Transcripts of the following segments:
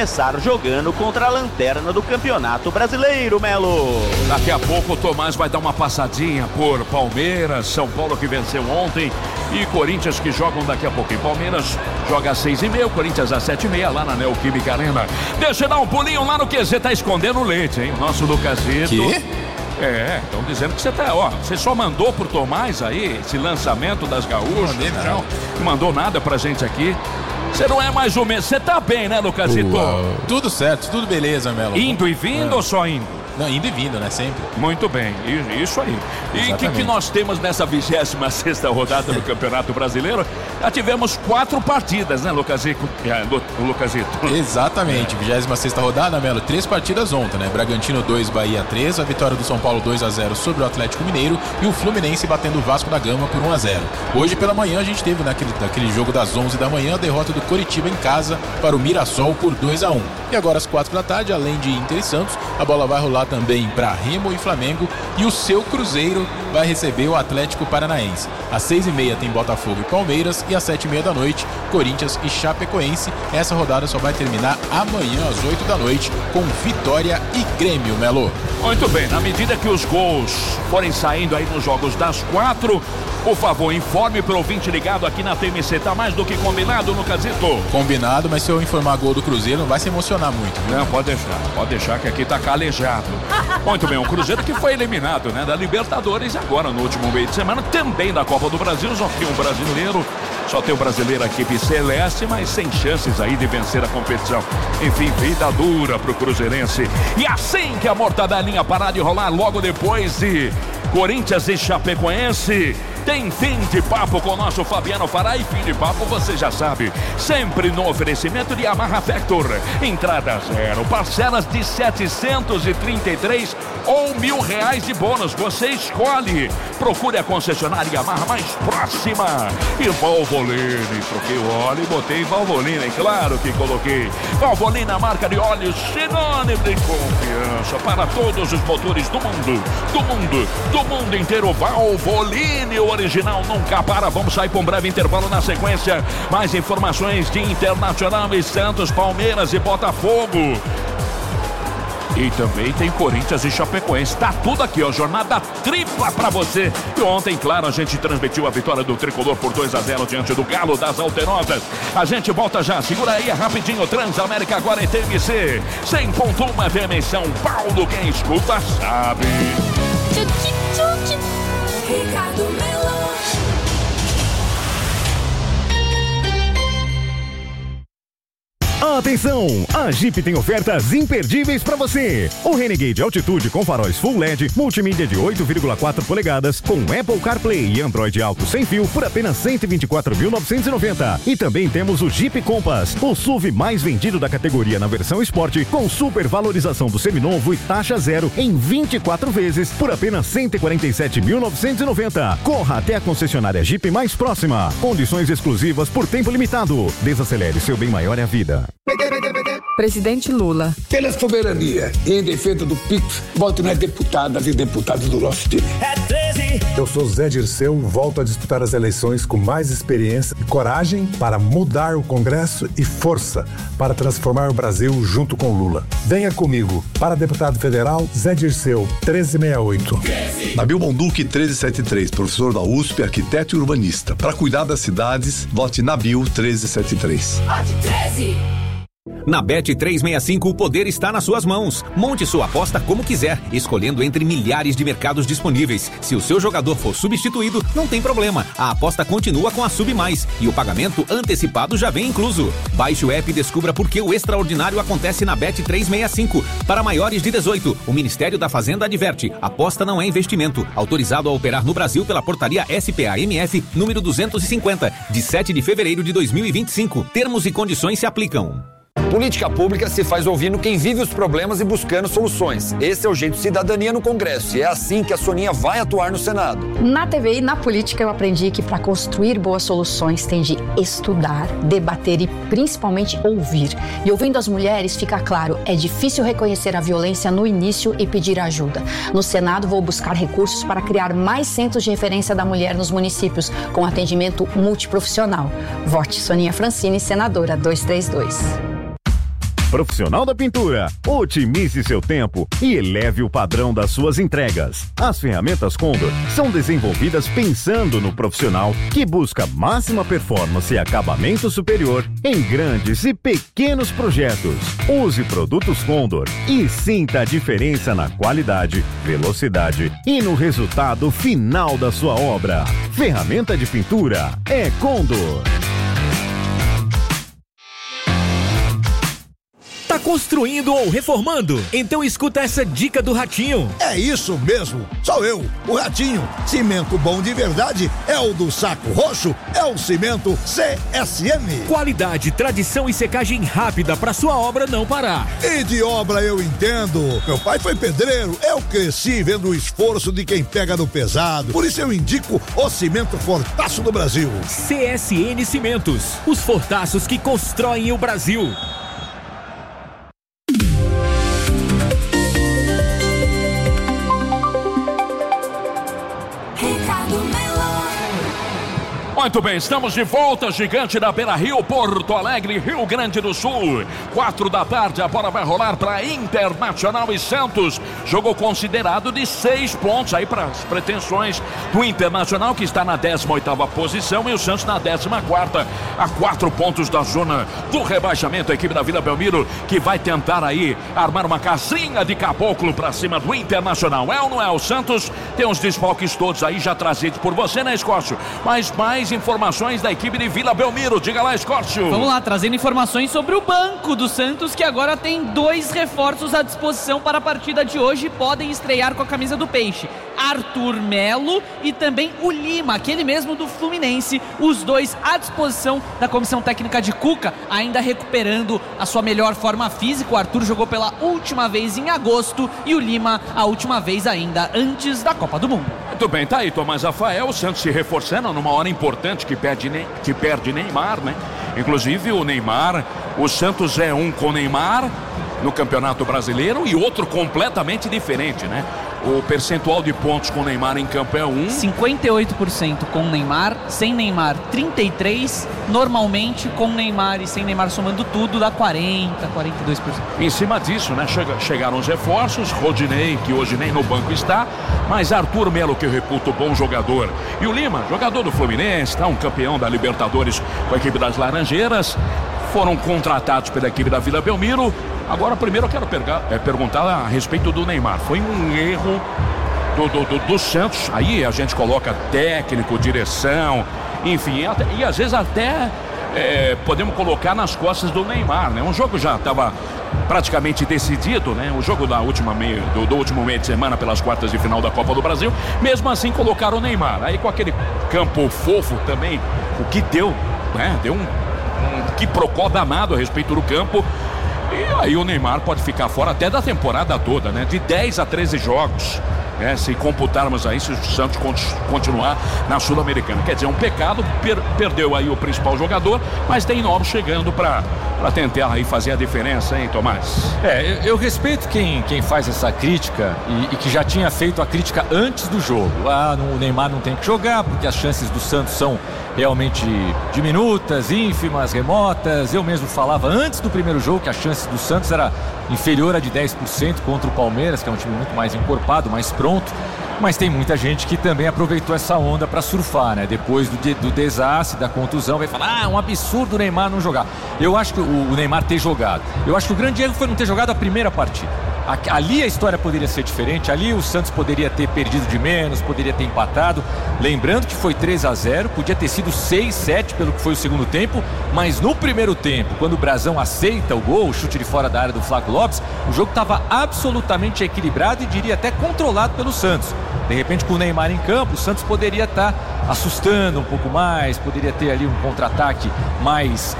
começar jogando contra a lanterna do Campeonato Brasileiro, Melo. Daqui a pouco o Tomás vai dar uma passadinha por Palmeiras, São Paulo que venceu ontem e Corinthians que jogam daqui a pouquinho. Palmeiras joga às 6h30, Corinthians às 7h30 lá na Neoquímica Arena. Deixa eu dar um pulinho lá no QZ, tá escondendo o leite, hein? Nosso Lucasito. Que? Estão dizendo que você só mandou pro Tomás aí esse lançamento das gaúchas. Não mandou nada pra gente aqui. Você não é mais ou menos. Você tá bem, né, Lucasito? Tudo certo, tudo beleza, Melo. Indo e vindo ou só indo? Não, indo e vindo, né? Sempre. Muito bem, isso aí. E o que nós temos nessa 26ª rodada do Campeonato Brasileiro? Já tivemos 4 partidas, né, Lucasito? Exatamente, 26ª rodada, Melo. 3 partidas ontem, né? Bragantino 2, Bahia 3, a vitória do São Paulo 2-0 sobre o Atlético Mineiro e o Fluminense batendo o Vasco da Gama por 1-0. Hoje pela manhã a gente teve naquele jogo das 11 da manhã a derrota do Coritiba em casa para o Mirassol por 2-1. E agora às 4 da tarde, além de Inter e Santos, a bola vai rolar também para Remo e Flamengo e o seu Cruzeiro vai receber o Atlético Paranaense. Às 6h30 tem Botafogo e Palmeiras e às 7h30 da noite Corinthians e Chapecoense. Essa rodada só vai terminar amanhã às 8 da noite com Vitória e Grêmio, Melo. Muito bem, na medida que os gols forem saindo aí nos jogos das 4, por favor, informe pro ouvinte ligado aqui na TMC. Tá mais do que combinado, Lucasito? Combinado, mas se eu informar gol do Cruzeiro não vai se emocionar muito, viu? Não, pode deixar que aqui tá calejado. Muito bem, o Cruzeiro que foi eliminado, né, da Libertadores agora no último meio de semana, também da Copa do Brasil, só tem um brasileiro, a equipe celeste, mas sem chances aí de vencer a competição. Enfim, vida dura pro cruzeirense. E assim que a mortadelinha parar de rolar logo depois de Corinthians e Chapecoense, tem fim de papo com o nosso Fabiano Fará. E fim de papo, você já sabe, sempre no oferecimento de Yamaha Factor. Entrada 0, parcelas de 733 ou R$1.000 de bônus, você escolhe. Procure a concessionária Yamaha mais próxima. E Valvoline, troquei o óleo e botei Valvoline, claro que coloquei. Valvoline, a marca de óleos sinônimo de confiança para todos os motores do mundo inteiro. Valvoline, o original nunca para. Vamos sair para um breve intervalo, na sequência mais informações de Internacional e Santos, Palmeiras e Botafogo. E também tem Corinthians e Chapecoense. Tá tudo aqui, ó, jornada tripla pra você. E ontem, claro, a gente transmitiu a vitória do Tricolor por 2-0 diante do Galo das Alterosas. A gente volta já, segura aí rapidinho. Transamérica agora em TMC 100.1 FM em São Paulo. Quem escuta sabe. Ricardo Melo. Atenção! A Jeep tem ofertas imperdíveis para você. O Renegade Altitude com faróis Full LED, multimídia de 8,4 polegadas, com Apple CarPlay e Android Auto sem fio por apenas R$ 124.990. E também temos o Jeep Compass, o SUV mais vendido da categoria na versão Sport, com super valorização do seminovo e taxa zero em 24 vezes por apenas R$ 147.990. Corra até a concessionária Jeep mais próxima. Condições exclusivas por tempo limitado. Desacelere, seu bem maior é a vida. Presidente Lula. Pela soberania e em defesa do PIX, voto nas deputadas e deputados do nosso time. É 13. Eu sou Zé Dirceu, volto a disputar as eleições com mais experiência e coragem para mudar o Congresso e força para transformar o Brasil junto com Lula. Venha comigo. Para deputado federal, Zé Dirceu, 1368. Nabil Monduque, 1373, professor da USP, arquiteto e urbanista. Para cuidar das cidades, vote Nabil, 1373. Vote 13. Na Bet365 o poder está nas suas mãos. Monte sua aposta como quiser, escolhendo entre milhares de mercados disponíveis. Se o seu jogador for substituído, não tem problema. A aposta continua com a Sub Mais e o pagamento antecipado já vem incluso. Baixe o app e descubra por que o extraordinário acontece na Bet365. Para maiores de 18, o Ministério da Fazenda adverte: aposta não é investimento. Autorizado a operar no Brasil pela portaria SPA-MF número 250, de 7 de fevereiro de 2025. Termos e condições se aplicam. Política pública se faz ouvindo quem vive os problemas e buscando soluções. Esse é o jeito de cidadania no Congresso e é assim que a Soninha vai atuar no Senado. Na TV e na política eu aprendi que para construir boas soluções tem de estudar, debater e principalmente ouvir. E ouvindo as mulheres fica claro, é difícil reconhecer a violência no início e pedir ajuda. No Senado vou buscar recursos para criar mais centros de referência da mulher nos municípios, com atendimento multiprofissional. Vote Soninha Francini, senadora 232. Profissional da Pintura, otimize seu tempo e eleve o padrão das suas entregas. As ferramentas Condor são desenvolvidas pensando no profissional que busca máxima performance e acabamento superior em grandes e pequenos projetos. Use produtos Condor e sinta a diferença na qualidade, velocidade e no resultado final da sua obra. Ferramenta de pintura é Condor. Tá construindo ou reformando? Então escuta essa dica do Ratinho. É isso mesmo, sou eu, o Ratinho. Cimento bom de verdade é o do Saco Roxo, é o cimento CSM. Qualidade, tradição e secagem rápida para sua obra não parar. E de obra eu entendo. Meu pai foi pedreiro, eu cresci vendo o esforço de quem pega no pesado. Por isso eu indico o cimento Fortaço do Brasil. CSN Cimentos, os fortaços que constroem o Brasil. Muito bem, estamos de volta, Gigante da Beira-Rio, Porto Alegre, Rio Grande do Sul. 4 da tarde, a bola vai rolar para Internacional e Santos. Jogo considerado de 6 pontos aí para as pretensões do Internacional, que está na 18ª posição, e o Santos na 14ª, a 4 pontos da zona do rebaixamento. A equipe da Vila Belmiro que vai tentar aí armar uma casinha de caboclo para cima do Internacional. É ou não é? O Santos tem os desfalques todos aí já trazidos por você, né, Escócio? Mas mais informações da equipe de Vila Belmiro. Diga lá, Escócio. Vamos lá, trazendo informações sobre o banco do Santos, que agora tem 2 reforços à disposição para a partida de hoje e podem estrear com a camisa do Peixe. Arthur Melo e também o Lima, aquele mesmo do Fluminense, os dois à disposição da comissão técnica de Cuca, ainda recuperando a sua melhor forma física. O Arthur jogou pela última vez em agosto e o Lima a última vez ainda antes da Copa do Mundo. Muito bem, tá aí Tomás Rafael, o Santos se reforçando numa hora importante que perde Neymar, né? Inclusive o Neymar, o Santos é um com Neymar no Campeonato Brasileiro e outro completamente diferente, né? O percentual de pontos com Neymar em campo é 58% com Neymar, sem Neymar 33%, normalmente com Neymar e sem Neymar somando tudo dá 40%, 42%. Em cima disso, né, chegaram os reforços, Rodinei, que hoje nem no banco está, mas Arthur Melo, que eu reputo bom jogador, e o Lima, jogador do Fluminense, tá, um campeão da Libertadores com a equipe das Laranjeiras, foram contratados pela equipe da Vila Belmiro. Agora, primeiro eu quero perguntar a respeito do Neymar. Foi um erro do Santos. Aí a gente coloca técnico, direção, enfim, e às vezes até podemos colocar nas costas do Neymar, né? Um jogo já estava praticamente decidido, né? O jogo do último meio de semana pelas quartas de final da Copa do Brasil. Mesmo assim colocaram o Neymar. Aí com aquele campo fofo também, o que deu, né? Deu um quiprocó danado a respeito do campo. E aí o Neymar pode ficar fora até da temporada toda, né? De 10 a 13 jogos. Se computarmos aí, se o Santos continuar na Sul-Americana. Quer dizer, é um pecado, perdeu aí o principal jogador, mas tem novos chegando para tentar aí fazer a diferença, hein, Tomás? Eu respeito quem faz essa crítica e que já tinha feito a crítica antes do jogo. O Neymar não tem que jogar porque as chances do Santos são realmente diminutas, ínfimas, remotas. Eu mesmo falava antes do primeiro jogo que a chance do Santos era inferior a de 10% contra o Palmeiras, que é um time muito mais encorpado, mais pronto. Mas tem muita gente que também aproveitou essa onda para surfar, né? Depois do desastre, da contusão, vai falar, é um absurdo o Neymar não jogar. Eu acho que o Neymar ter jogado. Eu acho que o grande erro foi não ter jogado a primeira partida. Ali a história poderia ser diferente, ali o Santos poderia ter perdido de menos, poderia ter empatado. Lembrando que foi 3-0, podia ter sido 6-7 pelo que foi o segundo tempo, mas no primeiro tempo, quando o Brazão aceita o gol, o chute de fora da área do Flaco Lopes, o jogo estava absolutamente equilibrado e diria até controlado pelo Santos. De repente, com o Neymar em campo, o Santos poderia estar assustando um pouco mais, poderia ter ali um contra-ataque mais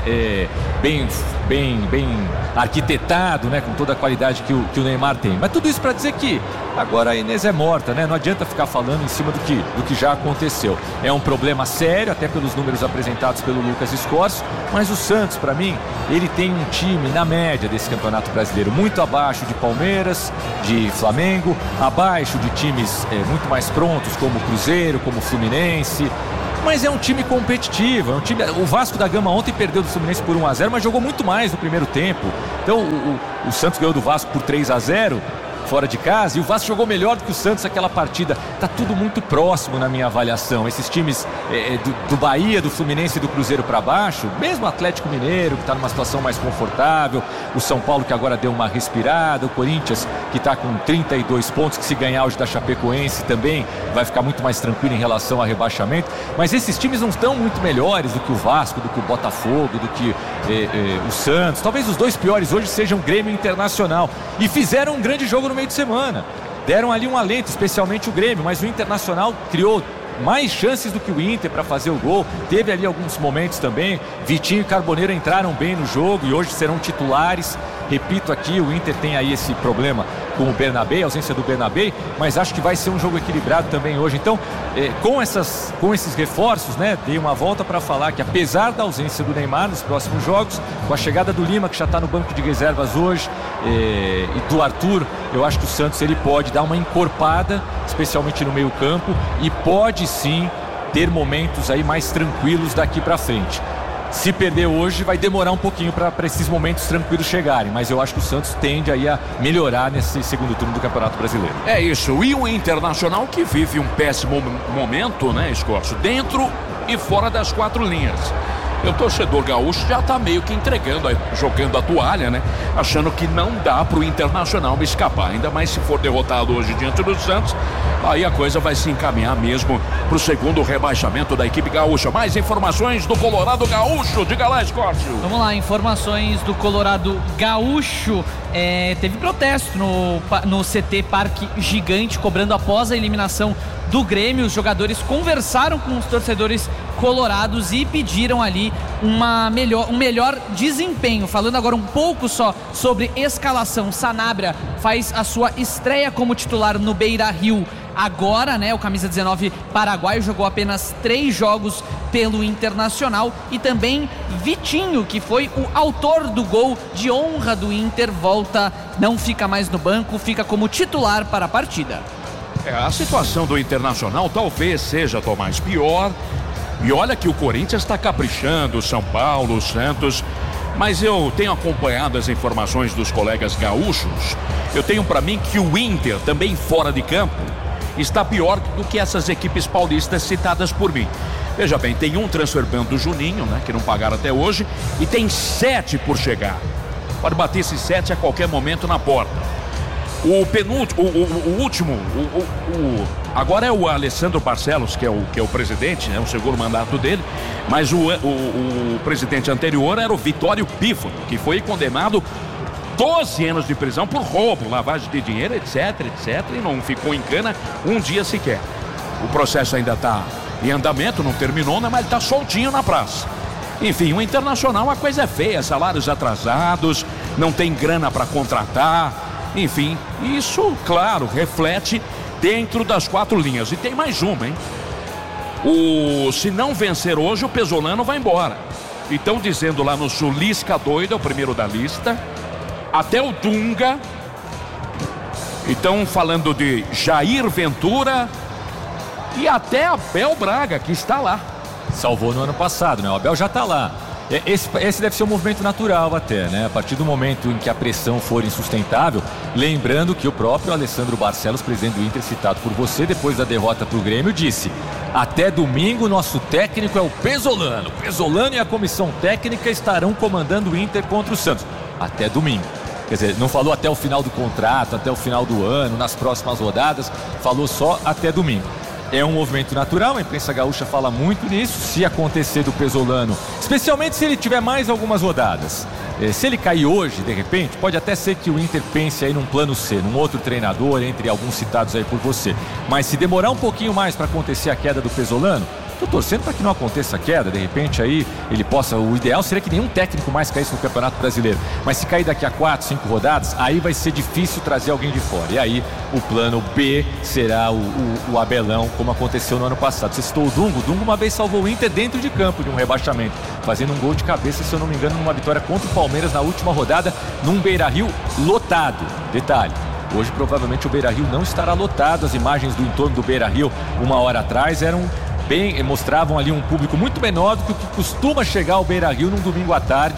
bem arquitetado, né, com toda a qualidade que o Neymar tem. Mas tudo isso para dizer que agora a Inês é morta, né? Não adianta ficar falando em cima do que já aconteceu. É um problema sério, até pelos números apresentados pelo Lucas Escorcio, mas o Santos, para mim, ele tem um time na média desse Campeonato Brasileiro, muito abaixo de Palmeiras, de Flamengo, abaixo de times muito mais prontos, como o Cruzeiro, como o Fluminense. Mas é um time competitivo, o Vasco da Gama ontem perdeu do Fluminense por 1-0, mas jogou muito mais no primeiro tempo. Então o Santos ganhou do Vasco por 3-0 fora de casa, e o Vasco jogou melhor do que o Santos naquela partida. Tá tudo muito próximo na minha avaliação. Esses times do Bahia, do Fluminense e do Cruzeiro para baixo, mesmo o Atlético Mineiro, que está numa situação mais confortável, o São Paulo, que agora deu uma respirada, o Corinthians, que está com 32 pontos, que se ganhar hoje da Chapecoense também vai ficar muito mais tranquilo em relação ao rebaixamento. Mas esses times não estão muito melhores do que o Vasco, do que o Botafogo, do que o Santos. Talvez os dois piores hoje sejam Grêmio e Internacional, e fizeram um grande jogo no meio de semana, deram ali um alento, especialmente o Grêmio, mas o Internacional criou mais chances do que o Inter para fazer o gol. Teve ali alguns momentos também. Vitinho e Carboneiro entraram bem no jogo e hoje serão titulares. Repito aqui, o Inter tem aí esse problema com o Bernabé, a ausência do Bernabé, mas acho que vai ser um jogo equilibrado também hoje. Então, com esses reforços, né, dei uma volta para falar que, apesar da ausência do Neymar nos próximos jogos, com a chegada do Lima, que já está no banco de reservas hoje, e do Arthur, eu acho que o Santos ele pode dar uma encorpada, especialmente no meio-campo, e pode sim ter momentos aí mais tranquilos daqui para frente. Se perder hoje, vai demorar um pouquinho para esses momentos tranquilos chegarem, mas eu acho que o Santos tende aí a melhorar nesse segundo turno do Campeonato Brasileiro. É isso, e o Internacional que vive um péssimo momento, né, Escorço, dentro e fora das quatro linhas. O torcedor gaúcho já está meio que entregando, jogando a toalha, né? Achando que não dá para o Internacional escapar. Ainda mais se for derrotado hoje diante do Santos, aí a coisa vai se encaminhar mesmo para o segundo rebaixamento da equipe gaúcha. Mais informações do Colorado Gaúcho. Diga lá, Escórcio. Vamos lá, informações do Colorado Gaúcho. Teve protesto no CT Parque Gigante, cobrando após a eliminação do Grêmio. Os jogadores conversaram com os torcedores colorados e pediram ali um melhor desempenho. Falando agora um pouco só sobre escalação, Sanabria faz a sua estreia como titular no Beira-Rio agora, né? O camisa 19 paraguaio jogou apenas 3 jogos pelo Internacional, e também Vitinho, que foi o autor do gol de honra do Inter, volta, não fica mais no banco, fica como titular para a partida. A situação do Internacional talvez seja, Tomás, pior. E olha que o Corinthians está caprichando, o São Paulo, o Santos. Mas eu tenho acompanhado as informações dos colegas gaúchos. Eu tenho para mim que o Inter, também fora de campo, está pior do que essas equipes paulistas citadas por mim. Veja bem, tem um transfer ban do Juninho, né, que não pagaram até hoje, e tem 7 por chegar. Pode bater esses 7 a qualquer momento na porta. O penúltimo, o último, agora é o Alessandro Barcelos, que é o presidente, né, o segundo mandato dele, mas o presidente anterior era o Vitório Pífano, que foi condenado 12 anos de prisão por roubo, lavagem de dinheiro, etc, e não ficou em cana um dia sequer. O processo ainda está em andamento, não terminou, né, mas está soltinho na praça. Enfim, o Internacional, a coisa é feia, salários atrasados, não tem grana para contratar. Enfim, isso, claro, reflete dentro das 4 linhas. E tem mais uma, hein? Se não vencer hoje, o Pesolano vai embora. Estão dizendo lá no Sul, Lisca doido, é o primeiro da lista. Até o Dunga. Estão falando de Jair Ventura. E até Abel Braga, que está lá. Salvou no ano passado, né? O Abel já está lá. Esse deve ser um movimento natural até, né? A partir do momento em que a pressão for insustentável, lembrando que o próprio Alessandro Barcelos, presidente do Inter, citado por você, depois da derrota para o Grêmio, disse: até domingo nosso técnico é o Pesolano. O Pesolano e a comissão técnica estarão comandando o Inter contra o Santos. Até domingo. Quer dizer, não falou até o final do contrato, até o final do ano, nas próximas rodadas, falou só até domingo. É um movimento natural, a imprensa gaúcha fala muito nisso. Se acontecer do Pesolano, especialmente se ele tiver mais algumas rodadas, se ele cair hoje, de repente, pode até ser que o Inter pense aí num plano C, num outro treinador, entre alguns citados aí por você. Mas se demorar um pouquinho mais para acontecer a queda do Pesolano, tô torcendo para que não aconteça a queda, de repente aí ele possa, o ideal seria que nenhum técnico mais caísse no Campeonato Brasileiro, mas se cair daqui a 4, 5 rodadas, aí vai ser difícil trazer alguém de fora, e aí o plano B será o Abelão, como aconteceu no ano passado. Você citou o Dunga uma vez salvou o Inter dentro de campo de um rebaixamento, fazendo um gol de cabeça, se eu não me engano, numa vitória contra o Palmeiras na última rodada, num Beira-Rio lotado. Detalhe, hoje provavelmente o Beira-Rio não estará lotado. As imagens do entorno do Beira-Rio uma hora atrás mostravam ali um público muito menor do que o que costuma chegar ao Beira-Rio num domingo à tarde,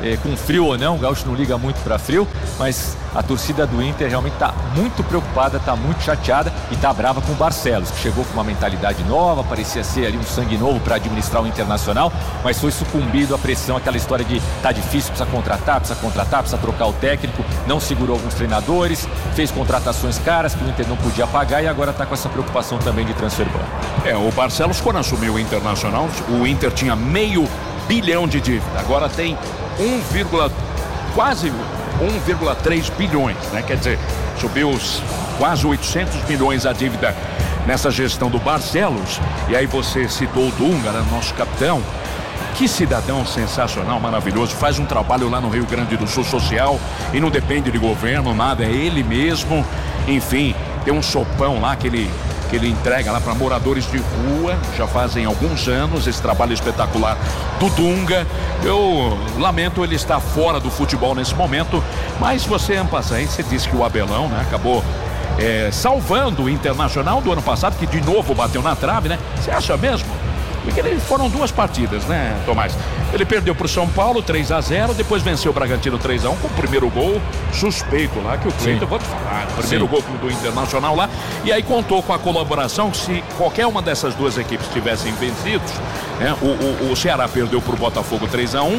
com frio ou não, o Gaúcho não liga muito para frio, mas a torcida do Inter realmente está muito preocupada, está muito chateada e está brava com o Barcelos, que chegou com uma mentalidade nova, parecia ser ali um sangue novo para administrar o Internacional, mas foi sucumbido à pressão, aquela história de tá difícil, precisa contratar, precisa trocar o técnico, não segurou alguns treinadores, fez contratações caras que o Inter não podia pagar e agora está com essa preocupação também de transfer ban. O Barcelos, quando assumiu o Internacional, o Inter tinha $500 milhão de dívida, agora tem quase 1,3 bilhões, né? Quer dizer, subiu quase 800 milhões a dívida nessa gestão do Barcelos. E aí você citou o Dunga, né, nosso capitão. Que cidadão sensacional, maravilhoso, faz um trabalho lá no Rio Grande do Sul social e não depende de governo, nada, é ele mesmo. Enfim, tem um sopão lá que ele entrega lá para moradores de rua, já fazem alguns anos, esse trabalho espetacular do Dunga. Eu lamento ele estar fora do futebol nesse momento, mas você disse que o Abelão, né, acabou salvando o Internacional do ano passado, que de novo bateu na trave, né? Você acha mesmo? Porque foram 2 partidas, né, Tomás? Ele perdeu para o São Paulo 3-0, depois venceu o Bragantino 3-1 com o primeiro gol suspeito lá, que o Cleiton, vou te falar, o primeiro gol do Internacional lá, e aí contou com a colaboração que se qualquer uma dessas 2 equipes tivessem vencido, né, o Ceará perdeu para o Botafogo 3-1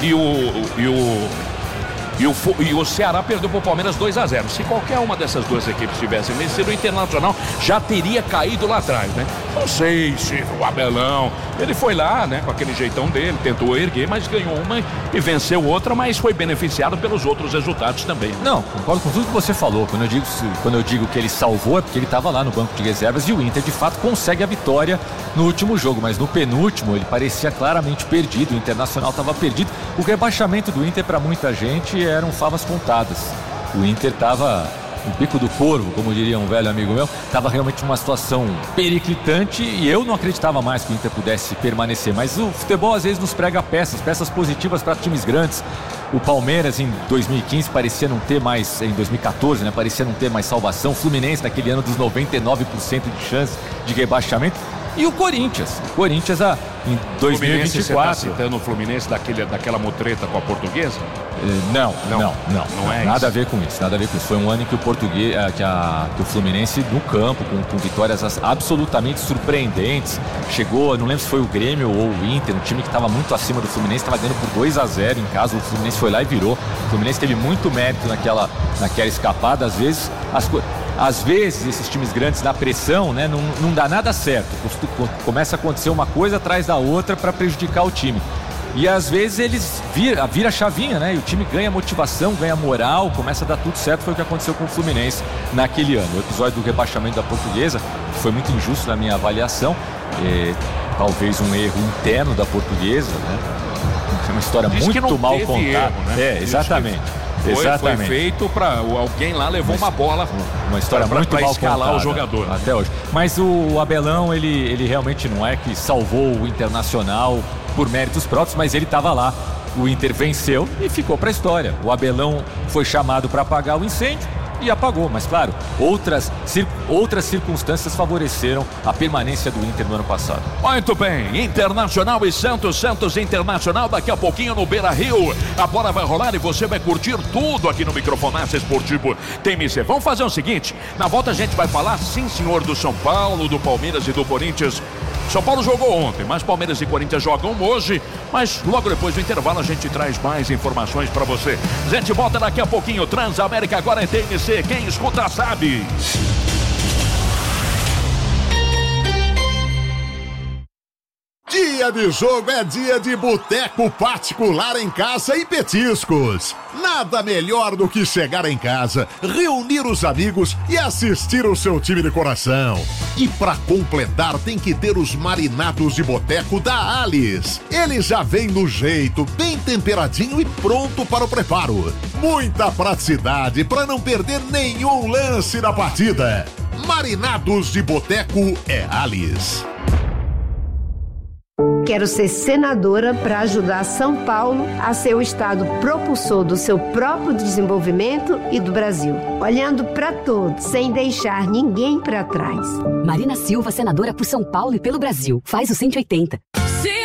e o Ceará perdeu para o Palmeiras 2-0. Se qualquer uma dessas 2 equipes tivessem vencido, o Internacional já teria caído lá atrás, né? Não sei se o Abelão, ele foi lá, né, com aquele jeitão dele, tentou erguer, mas ganhou uma e venceu outra, mas foi beneficiado pelos outros resultados também. Não, concordo com tudo que você falou. Quando eu digo que ele salvou, é porque ele estava lá no banco de reservas e o Inter de fato consegue a vitória no último jogo, mas no penúltimo ele parecia claramente perdido, o Internacional estava perdido. O rebaixamento do Inter para muita gente eram favas contadas. O Inter estava no bico do corvo, como diria um velho amigo meu, estava realmente numa situação periclitante e eu não acreditava mais que o Inter pudesse permanecer, mas o futebol às vezes nos prega peças positivas para times grandes. O Palmeiras em 2015 parecia não ter mais, em 2014, né, parecia não ter mais salvação. O Fluminense naquele ano dos 99% de chance de rebaixamento. E o Corinthians em 2024. Você está citando o Fluminense daquela mutreta com a Portuguesa? Não é nada isso. A ver com isso, nada a ver com isso. Foi um ano em que que o Fluminense no campo, com vitórias absolutamente surpreendentes, chegou, não lembro se foi o Grêmio ou o Inter, um time que estava muito acima do Fluminense, estava ganhando por 2-0 em casa, o Fluminense foi lá e virou. O Fluminense teve muito mérito naquela escapada, às vezes esses times grandes na pressão, né, não dá nada certo, começa a acontecer uma coisa atrás da outra para prejudicar o time. E às vezes eles vira a chavinha, né? E o time ganha motivação, ganha moral, começa a dar tudo certo. Foi o que aconteceu com o Fluminense naquele ano. O episódio do rebaixamento da Portuguesa foi muito injusto na minha avaliação. Talvez um erro interno da Portuguesa, né? É uma história muito mal contada. Erro, né? Exatamente. Foi feito para alguém lá levou uma bola, uma história muito mal escalar contada, o jogador até hoje. Mas o Abelão ele realmente não é que salvou o Internacional por méritos próprios, mas ele estava lá. O Inter venceu e ficou para a história. O Abelão foi chamado para apagar o incêndio e apagou, mas claro, outras circunstâncias favoreceram a permanência do Inter no ano passado. Muito bem, Internacional e Santos Internacional, daqui a pouquinho no Beira-Rio, a bola vai rolar e você vai curtir tudo aqui no Microfonaço Esportivo TMC. Vamos fazer o seguinte, na volta a gente vai falar, sim senhor, do São Paulo, do Palmeiras e do Corinthians. São Paulo jogou ontem, mas Palmeiras e Corinthians jogam hoje, mas logo depois do intervalo a gente traz mais informações para você. A gente volta daqui a pouquinho, Transamérica agora é TMC, quem escuta sabe. Dia de jogo é dia de boteco particular em casa e petiscos. Nada melhor do que chegar em casa, reunir os amigos e assistir o seu time de coração. E pra completar tem que ter os marinados de boteco da Alice. Ele já vem no jeito, bem temperadinho e pronto para o preparo. Muita praticidade para não perder nenhum lance da partida. Marinados de boteco é Alice. Quero ser senadora para ajudar São Paulo a ser o estado propulsor do seu próprio desenvolvimento e do Brasil. Olhando para todos, sem deixar ninguém para trás. Marina Silva, senadora por São Paulo e pelo Brasil. Faz o 180.